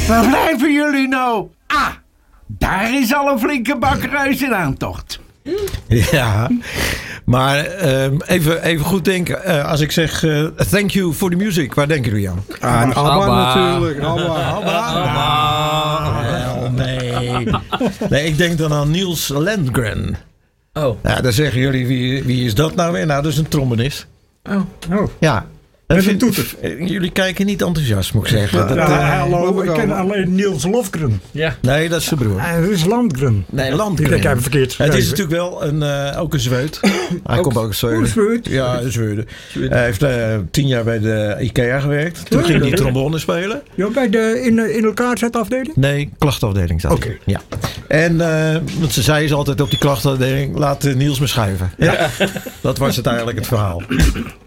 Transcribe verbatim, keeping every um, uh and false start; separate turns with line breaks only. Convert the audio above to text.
Waar blijven jullie nou? Ah, daar is al een flinke bak ruis in aantocht.
Ja, maar uh, even, even goed denken. Uh, als ik zeg uh, thank you for the music, waar denken jullie aan?
Aan ABBA, ABBA natuurlijk. ABBA.
ABBA. ABBA. Oh, nee. Nee, ik denk dan aan Niels Landgren.
Oh.
Nou, dan zeggen jullie, wie, wie is dat nou weer? Nou, dat is een trombonist.
Oh. oh.
Ja.
Met een toeter.
Jullie kijken niet enthousiast, moet ik zeggen.
Ja,
dat,
ja,
uh,
hallo, ik ken alleen Niels Lofgren.
Ja.
Nee, dat is zijn broer.
Het is Landgren.
Nee, Landgren.
Ik heb het verkeerd
Het is natuurlijk wel een, uh, ook een Zweed. Hij
ook,
komt ook uit Zweden.
Een Zweed?
Ja, een Zweden. Hij heeft uh, tien jaar bij de IKEA gewerkt. Toen
ja,
ging hij
ja.
trombone spelen.
Ja, bij de in, in elkaar zetafdeling?
Nee, klachtafdeling zat
Oké.
hij. Ja. En uh, want ze zei ze altijd op die klachtafdeling, laat uh, Niels me schuiven. Ja. Dat was het eigenlijk het verhaal.